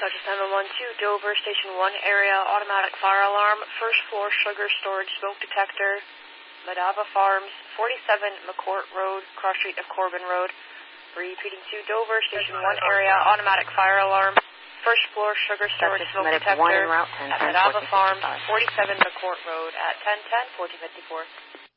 Dodgers 912, Dover, Station 1 area, automatic fire alarm, first floor sugar storage smoke detector, Madava Farms, 47 McCourt Road, cross street of Corbin Road. Repeating to Dover, Station 1 area, automatic fire alarm, first floor sugar storage smoke detector, at Madava Farms, 47 McCourt Road at 1010, 1454.